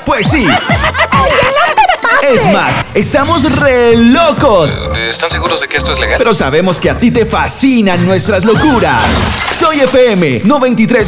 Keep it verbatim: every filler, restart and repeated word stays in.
Pues sí. Oye, no te pases. Es más, estamos re locos. ¿Están seguros de que esto es legal? Pero sabemos que a ti te fascinan nuestras locuras. Soy F M noventa y tres